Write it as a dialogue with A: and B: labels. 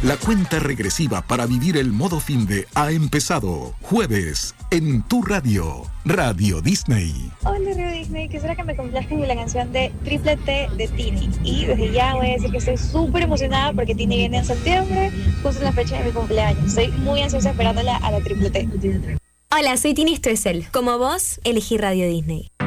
A: La cuenta regresiva para vivir el modo fin de ha empezado. Jueves, en tu radio, Radio Disney.
B: Hola Radio Disney, quisiera que me complazcan con la canción de Triple T de Tini. Y desde ya voy a decir que estoy súper emocionada porque Tini viene en septiembre, justo en la fecha de mi cumpleaños. Estoy muy ansiosa esperándola a la Triple T.
C: Hola, soy Tini, esto es él. Como vos, elegí Radio Disney.